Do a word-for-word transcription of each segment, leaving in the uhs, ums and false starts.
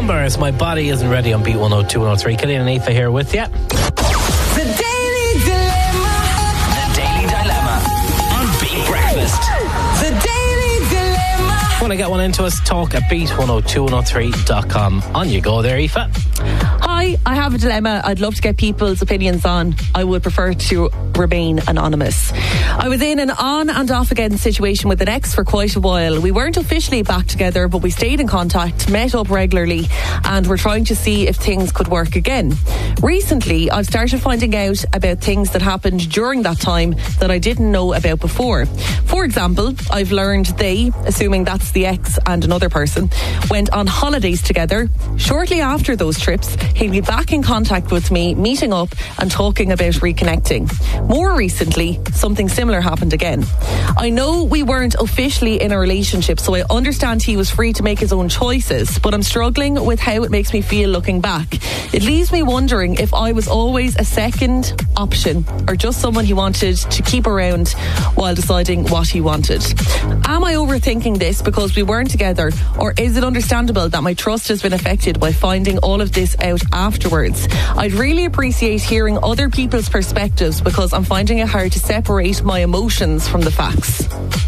Numbers, My Body Isn't Ready on Beat one oh two, one oh three. Killian and Aoife here with you. The Daily Dilemma. The Daily Dilemma on Beat Breakfast. The Daily Dilemma. Want to get one into us? Talk at beat one oh two, one oh three dot com. On you go there, Aoife. Hi, I have a dilemma I'd love to get people's opinions on. I would prefer to remain anonymous. I was in an on and off again situation with an ex for quite a while. We weren't officially back together, but we stayed in contact, met up regularly, and were trying to see if things could work again. Recently, I've started finding out about things that happened during that time that I didn't know about before. For example, I've learned they, assuming that's the ex and another person, went on holidays together. Shortly after those trips, he'll be back in contact with me, meeting up and talking about reconnecting. More recently, something similar happened again. I know we weren't officially in a relationship, so I understand he was free to make his own choices, but I'm struggling with how it makes me feel looking back. It leaves me wondering if I was always a second option or just someone he wanted to keep around while deciding what he wanted. Am I overthinking this because we weren't together, or is it understandable that my trust has been affected by finding all of this out afterwards? I'd really appreciate hearing other people's perspectives because I'm finding it hard to separate my emotions from the facts.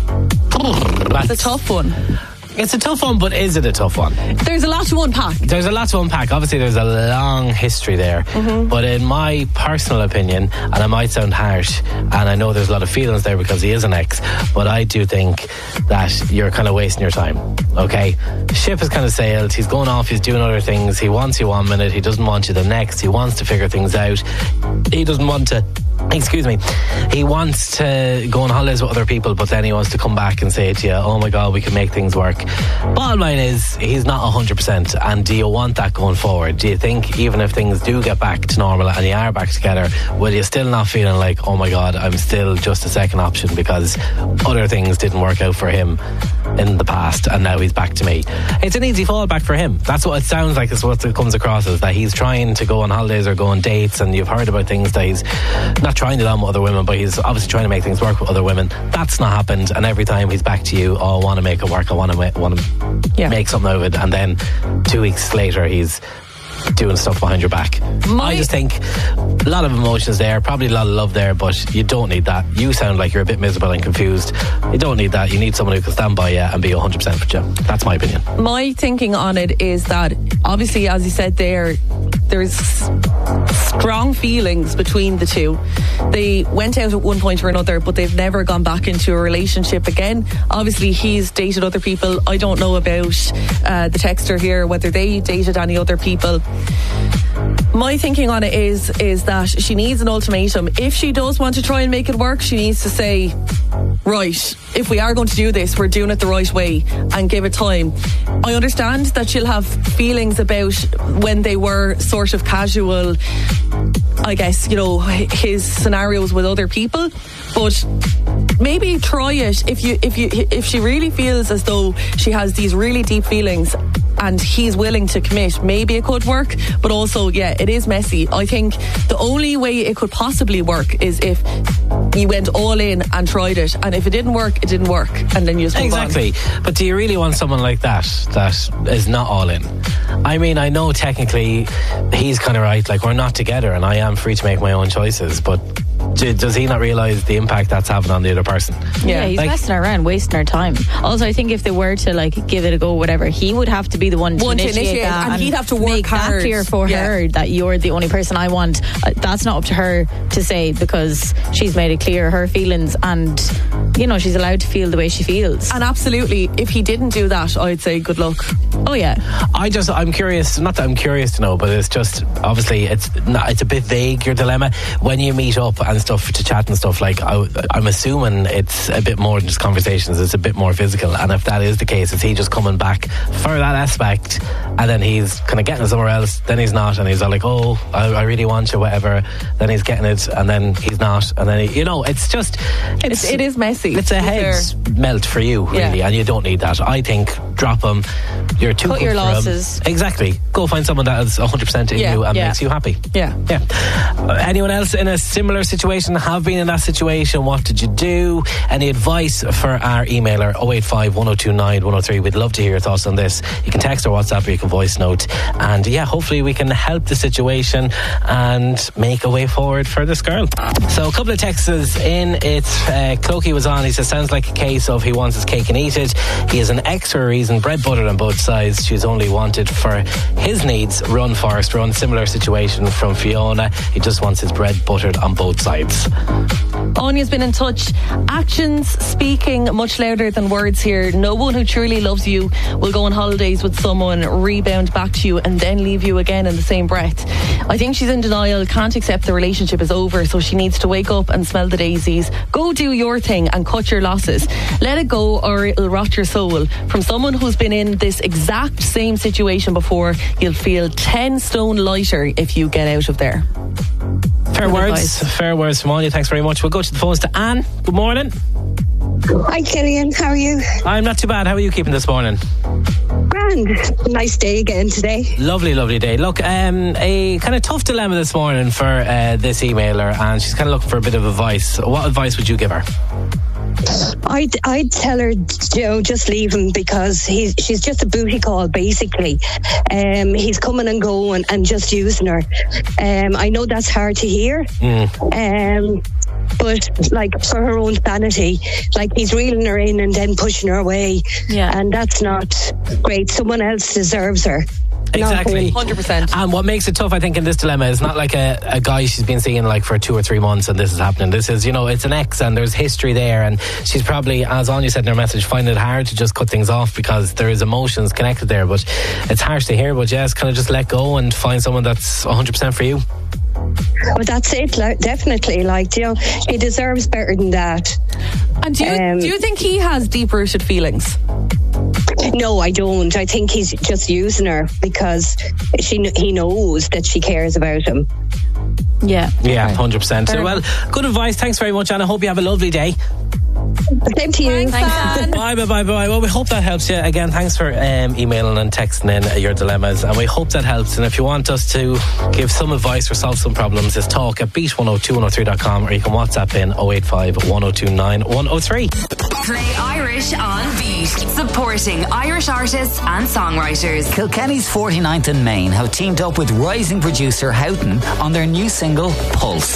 That's a tough one. It's a tough one, but is it a tough one? There's a lot to unpack. There's a lot to unpack. Obviously, there's a long history there. Mm-hmm. But in my personal opinion, and I might sound harsh, and I know there's a lot of feelings there because he is an ex, but I do think that you're kind of wasting your time, okay? Ship has kind of sailed. He's going off. He's doing other things. He wants you one minute. He doesn't want you the next. He wants to figure things out. He doesn't want to... Excuse me. He wants to go on holidays with other people, but then he wants to come back and say to you, oh my God, we can make things work. Bottom line is, he's not one hundred percent. And do you want that going forward? Do you think even if things do get back to normal and you are back together, will you still not feeling like, oh my God, I'm still just a second option because other things didn't work out for him in the past and now he's back to me? It's an easy fallback for him. That's what it sounds like. Is what it comes across as, that he's trying to go on holidays or go on dates, and you've heard about things that he's not trying to do with other women, but he's obviously trying to make things work with other women. That's not happened, and every time he's back to you, oh, I want to make it work, I want to, ma- want to yeah. make something out of it, and then two weeks later he's doing stuff behind your back. My- I just think a lot of emotions there, probably a lot of love there, but you don't need that. You sound like you're a bit miserable and confused. You don't need that. You need someone who can stand by you and be one hundred percent for you. That's my opinion. My thinking on it is that obviously, as you said there, there's strong feelings between the two. They went out at one point or another, but they've never gone back into a relationship again. Obviously, he's dated other people. I don't know about uh, the texter here, whether they dated any other people. My thinking on it is is that she needs an ultimatum. If she does want to try and make it work, she needs to say, right, if we are going to do this, we're doing it the right way, and give it time. I understand that she'll have feelings about when they were sort of casual, I guess, you know, his scenarios with other people, but maybe try it if you if you if she really feels as though she has these really deep feelings and he's willing to commit. Maybe it could work, but also, yeah, it is messy. I think the only way it could possibly work is if you went all in and tried it, and if it didn't work, it didn't work, and then you just move exactly on. But do you really want someone like that that is not all in? I mean, I know technically he's kind of right, like, we're not together and I am free to make my own choices, but does he not realise the impact that's having on the other person? Yeah, yeah, he's like, messing around, wasting our time. Also, I think if they were to like give it a go, whatever, he would have to be the one to, one initiate, to initiate that and, and he'd have to work make hard. that clear for yeah. her that you're the only person I want. Uh, that's not up to her to say, because she's made it clear her feelings, and you know, she's allowed to feel the way she feels. And absolutely, if he didn't do that, I'd say good luck. Oh yeah. I just, I'm curious, not that I'm curious to know, but it's just, obviously it's not, it's a bit vague, your dilemma, when you meet up and stuff to chat and stuff, like I, I'm assuming it's a bit more than just conversations, it's a bit more physical, and if that is the case, is he just coming back for that aspect and then he's kind of getting it somewhere else, then he's not, and he's all like, oh, I, I really want you, whatever, then he's getting it and then he's not, and then he, you know, it's just it's, it's, it is messy. It's a head melt for you, really, yeah. and you don't need that. I think drop them. You're too Cut good your for 'em. losses. Exactly. Go find someone that is one hundred percent in Yeah, you and yeah. makes you happy. Yeah. Yeah. Uh, anyone else in a similar situation, have been in that situation? What did you do? Any advice for our emailer oh eight five, one oh two nine, one oh three? We'd love to hear your thoughts on this. You can text or WhatsApp or you can voice note. And yeah, hopefully we can help the situation and make a way forward for this girl. So a couple of texts in. It's uh, Clokey was on. He says, sounds like a case of he wants his cake and eat it. He is an ex for a reason, bread buttered on both sides. She's only wanted for his needs. Run, Forest, run. Similar situation from Fiona. He just wants his bread buttered on both sides. Anya's been in touch. Actions speaking much louder than words here. No one who truly loves you will go on holidays with someone, rebound back to you, and then leave you again in the same breath. I think she's in denial, can't accept the relationship is over, so she needs to wake up and smell the daisies. Go do your thing and cut your losses. Let it go or it'll rot your soul. From someone who's been in this exact same situation before, you'll feel ten stone lighter if you get out of there. Fair Good words. advice. Fair words from Anya. Thanks very much. We'll go to the phones to Anne. Good morning. Hi, Killian. How are you? I'm not too bad. How are you keeping this morning? Grand. Nice day again today. Lovely, lovely day. Look, um, a kind of tough dilemma this morning for uh, this emailer, and she's kind of looking for a bit of advice. What advice would you give her? I'd, I'd tell her, you know, just leave him because he's she's just a booty call, basically. Um, he's coming and going and just using her. Um, I know that's hard to hear. Mm. Um, but like for her own sanity, like he's reeling her in and then pushing her away. Yeah. And that's not great. Someone else deserves her. Exactly. Not one hundred percent. And what makes it tough, I think, in this dilemma is not like a, a guy she's been seeing like for two or three months and this is happening. This is, you know, it's an ex and there's history there, and she's probably, as Anya said in her message, finding it hard to just cut things off because there is emotions connected there. But it's harsh to hear, but yes, kind of just let go and find someone that's one hundred percent for you. Well, that's it, like, definitely. Like, you know, he deserves better than that. And do you, Um, do you think he has deep-rooted feelings? No, I don't. I think he's just using her because she he knows that she cares about him. Yeah. Yeah, one hundred percent. Fair So, well, good advice. Thanks very much, and I hope you have a lovely day. Same to you. Bye, bye, bye, bye. Well, we hope that helps you. Again, thanks for um, emailing and texting in your dilemmas, and we hope that helps. And if you want us to give some advice or solve some problems, it's talk at beat one oh two one oh three dot com, or you can WhatsApp in oh eight five, one oh two nine, one oh three. Play Irish on Beat. Supporting Irish artists and songwriters. Kilkenny's forty-ninth and Main have teamed up with rising producer Houghton on their new single Pulse.